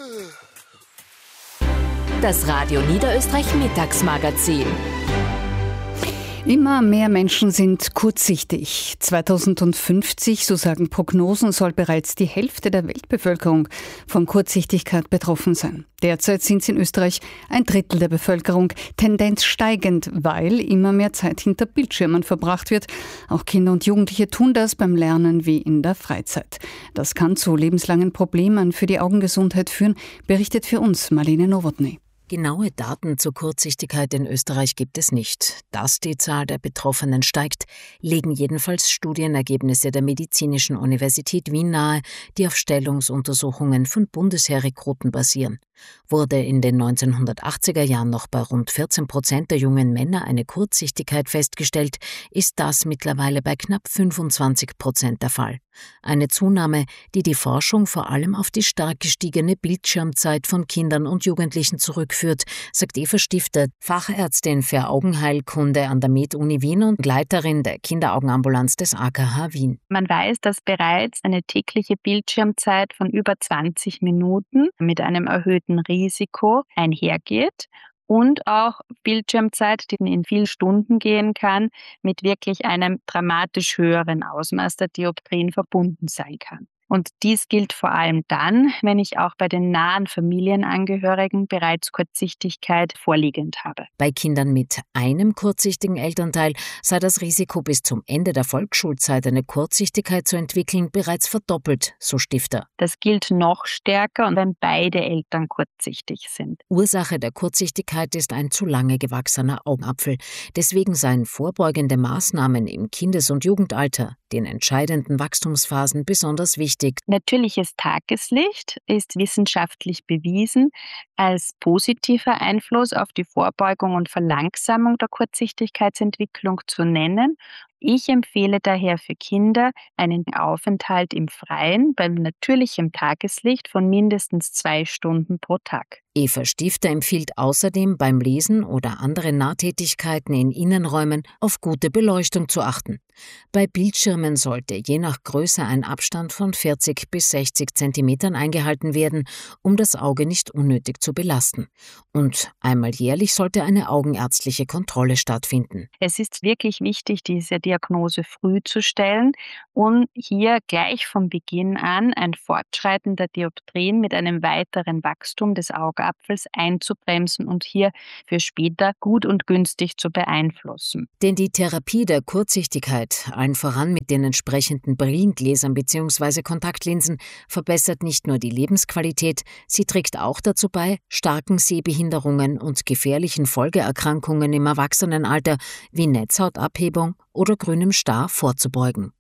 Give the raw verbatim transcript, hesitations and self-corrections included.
Das Radio Niederösterreich Mittagsmagazin. Immer mehr Menschen sind kurzsichtig. zweitausendfünfzig, so sagen Prognosen, soll bereits die Hälfte der Weltbevölkerung von Kurzsichtigkeit betroffen sein. Derzeit sind es in Österreich ein Drittel der Bevölkerung, Tendenz steigend, weil immer mehr Zeit hinter Bildschirmen verbracht wird. Auch Kinder und Jugendliche tun das beim Lernen wie in der Freizeit. Das kann zu lebenslangen Problemen für die Augengesundheit führen, berichtet für uns Marlene Nowotny. Genaue Daten zur Kurzsichtigkeit in Österreich gibt es nicht. Dass die Zahl der Betroffenen steigt, legen jedenfalls Studienergebnisse der Medizinischen Universität Wien nahe, die auf Stellungsuntersuchungen von Bundesheerrekruten basieren. Wurde in den neunzehnhundertachtziger Jahren noch bei rund vierzehn Prozent der jungen Männer eine Kurzsichtigkeit festgestellt, ist das mittlerweile bei knapp fünfundzwanzig Prozent der Fall. Eine Zunahme, die die Forschung vor allem auf die stark gestiegene Bildschirmzeit von Kindern und Jugendlichen zurückführt, sagt Eva Stifter, Fachärztin für Augenheilkunde an der Med-Uni Wien und Leiterin der Kinderaugenambulanz des A K H Wien. Man weiß, dass bereits eine tägliche Bildschirmzeit von über zwanzig Minuten mit einem erhöhten Risiko einhergeht. Und auch Bildschirmzeit, die in vielen Stunden gehen kann, mit wirklich einem dramatisch höheren Ausmaß der Dioptrien verbunden sein kann. Und dies gilt vor allem dann, wenn ich auch bei den nahen Familienangehörigen bereits Kurzsichtigkeit vorliegend habe. Bei Kindern mit einem kurzsichtigen Elternteil sei das Risiko, bis zum Ende der Volksschulzeit eine Kurzsichtigkeit zu entwickeln, bereits verdoppelt, so Stifter. Das gilt noch stärker, wenn beide Eltern kurzsichtig sind. Ursache der Kurzsichtigkeit ist ein zu lange gewachsener Augapfel. Deswegen seien vorbeugende Maßnahmen im Kindes- und Jugendalter, den entscheidenden Wachstumsphasen, besonders wichtig. Natürliches Tageslicht ist wissenschaftlich bewiesen als positiver Einfluss auf die Vorbeugung und Verlangsamung der Kurzsichtigkeitsentwicklung zu nennen. Ich empfehle daher für Kinder einen Aufenthalt im Freien bei natürlichem Tageslicht von mindestens zwei Stunden pro Tag. Eva Stifter empfiehlt außerdem beim Lesen oder anderen Nahtätigkeiten in Innenräumen auf gute Beleuchtung zu achten. Bei Bildschirmen sollte je nach Größe ein Abstand von vierzig bis sechzig Zentimetern eingehalten werden, um das Auge nicht unnötig zu belasten. Und einmal jährlich sollte eine augenärztliche Kontrolle stattfinden. Es ist wirklich wichtig, diese Diagnose früh zu stellen und hier gleich von Beginn an ein Fortschreiten der Dioptrien mit einem weiteren Wachstum des Augapfels einzubremsen und hier für später gut und günstig zu beeinflussen. Denn die Therapie der Kurzsichtigkeit, allen voran mit den entsprechenden Brillengläsern bzw. Kontaktlinsen, verbessert nicht nur die Lebensqualität, sie trägt auch dazu bei, starken Sehbehinderungen und gefährlichen Folgeerkrankungen im Erwachsenenalter wie Netzhautabhebung oder grünem Star vorzubeugen.